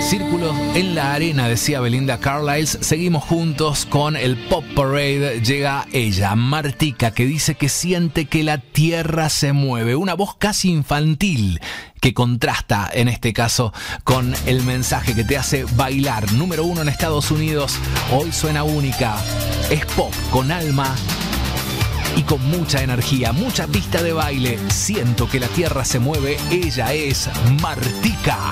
Círculos en la arena, decía Belinda Carlisle. Seguimos juntos con el Pop Parade. Llega ella, Martika, que dice que siente que la tierra se mueve. Una voz casi infantil que contrasta, en este caso, con el mensaje que te hace bailar. Número 1 en Estados Unidos. Hoy suena única. Es pop con alma y con mucha energía, mucha pista de baile. Siento que la tierra se mueve. Ella es Martika.